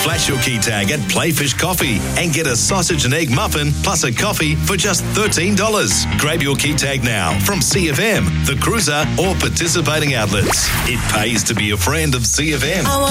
Flash your key tag at Playfish Coffee and get a sausage and egg muffin plus a coffee for just $13. Grab your key tag now from CFM, The Cruiser or participating outlets. It pays to be a friend of CFM.